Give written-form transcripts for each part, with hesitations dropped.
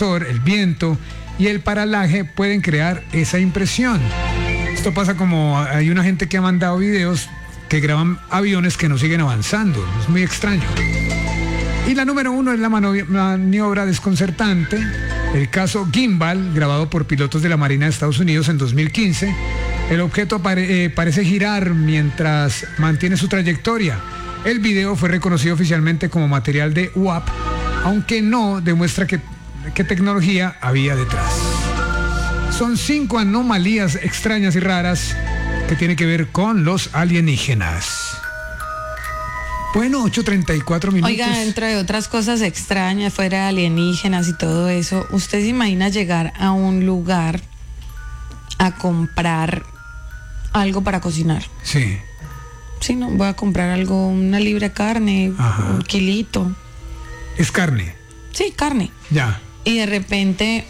sensor, el viento y el paralaje pueden crear esa impresión. Esto pasa como hay una gente que ha mandado videos que graban aviones que no siguen avanzando. Es muy extraño. Y la número 1 es la maniobra desconcertante. El caso Gimbal, grabado por pilotos de la Marina de Estados Unidos en 2015. El objeto parece girar mientras mantiene su trayectoria. El video fue reconocido oficialmente como material de UAP, aunque no demuestra qué tecnología había detrás. Son 5 anomalías extrañas y raras que tienen que ver con los alienígenas. Bueno, 8:34 minutos. Oiga, entre otras cosas extrañas, fuera de alienígenas y todo eso, ¿usted se imagina llegar a un lugar a comprar algo para cocinar? Sí. Sí, no, voy a comprar algo, una libra de carne, Ajá. un kilito. ¿Es carne? Sí, carne. Ya. Y de repente,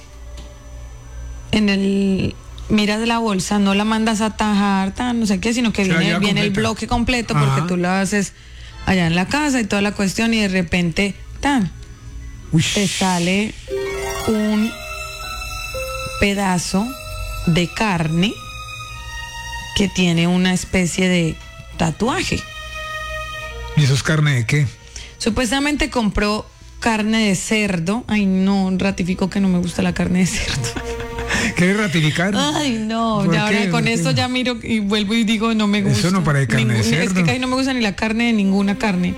miras la bolsa, no la mandas a tajar, no sé qué, sino que viene el bloque completo, porque Ajá. tú lo haces allá en la casa y toda la cuestión, y de repente, te sale un pedazo de carne que tiene una especie de tatuaje. ¿Y eso es carne de qué? Supuestamente compró carne de cerdo. Ay, no, ratifico que no me gusta la carne de cerdo. ¿Quieres ratificar? Ay, no, ya ahora con esto ya miro y vuelvo y digo, no me gusta. Eso no parece carne de cerdo. Es que casi no me gusta ni la carne de ninguna carne.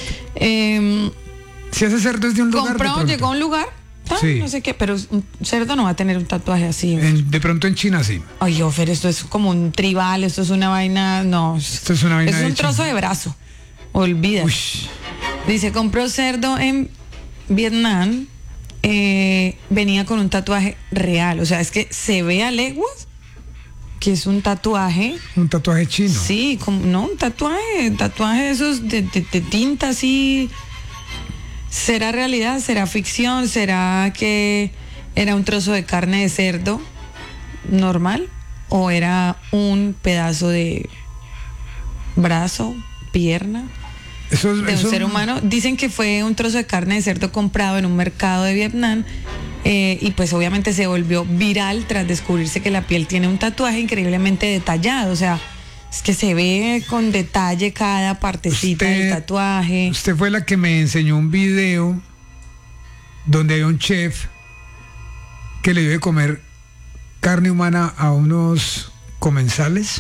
Si ese cerdo es de un lugar. Llegó a un lugar, sí. No sé qué, pero un cerdo no va a tener un tatuaje así. De pronto en China sí. Ay, Ofer, esto es como un tribal, esto es una vaina, no. Esto es una vaina. Es un trozo de brazo. Olvida. Dice, compró cerdo en Vietnam. Venía con un tatuaje real, o sea, es que se ve a leguas que es un tatuaje. Un tatuaje chino. Sí, un tatuaje de esos de tinta así. ¿Será realidad? ¿Será ficción? ¿Será que era un trozo de carne de cerdo normal? ¿O era un pedazo de brazo, pierna? De un ser humano? Dicen que fue un trozo de carne de cerdo comprado en un mercado de Vietnam, y pues obviamente se volvió viral tras descubrirse que la piel tiene un tatuaje increíblemente detallado. O sea, es que se ve con detalle cada partecita del tatuaje. Usted fue la que me enseñó un video donde hay un chef que le dio de comer carne humana a unos comensales.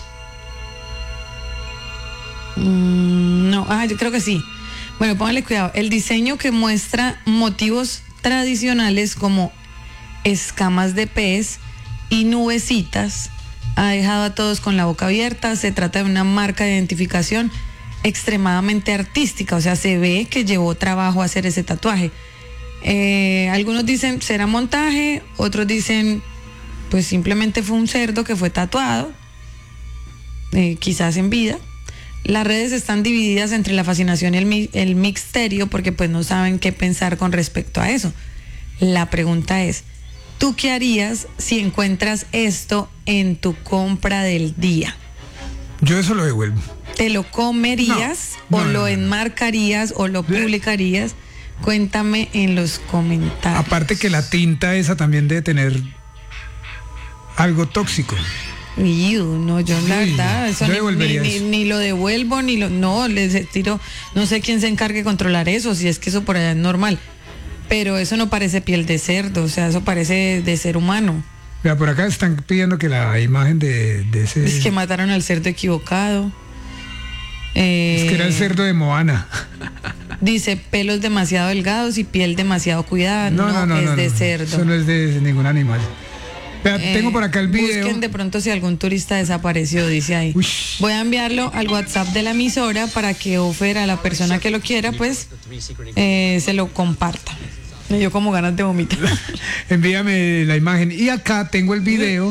No, yo creo que sí. Bueno, póngale cuidado. El diseño que muestra motivos tradicionales como escamas de pez y nubecitas ha dejado a todos con la boca abierta. Se trata de una marca de identificación extremadamente artística, o sea, se ve que llevó trabajo hacer ese tatuaje. Algunos dicen será montaje, otros dicen pues simplemente fue un cerdo que fue tatuado, quizás en vida. Las redes están divididas entre la fascinación y el misterio, porque pues no saben qué pensar con respecto a eso. La pregunta es, ¿tú qué harías si encuentras esto en tu compra del día? Yo eso lo devuelvo. ¿Te lo comerías o lo enmarcarías o lo publicarías? Cuéntame en los comentarios. Aparte que la tinta esa también debe tener algo tóxico. No, yo la verdad, eso ni lo devuelvo, les tiro, no sé quién se encargue de controlar eso, si es que eso por allá es normal, pero eso no parece piel de cerdo, o sea, eso parece de ser humano. Mira, por acá están pidiendo que la imagen de ese... Es que mataron al cerdo equivocado. Es que era el cerdo de Moana. Dice, pelos demasiado delgados y piel demasiado cuidada. No, es de cerdo. Eso no es de ningún animal. Tengo por acá el video. Busquen de pronto si algún turista desapareció, dice ahí. Voy a enviarlo al WhatsApp de la emisora para que Ofer, a la persona que lo quiera, pues se lo comparta. Me dio como ganas de vomitar. Envíame la imagen. Y acá tengo el video.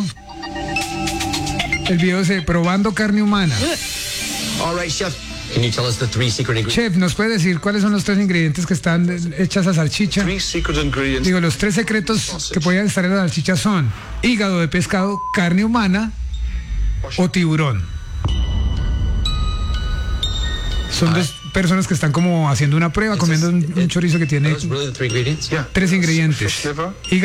El video dice probando carne humana. All right, chef. Can you tell us the 3 secret ingredients? Chef, ¿nos puede decir cuáles son los 3 ingredientes que están hechas a salchicha? 3 secret ingredients. Digo, los 3 secretos que podían estar en la salchicha son hígado de pescado, carne humana o tiburón. Son 2 personas que están como haciendo una prueba, comiendo un chorizo que tiene 3 ingredientes.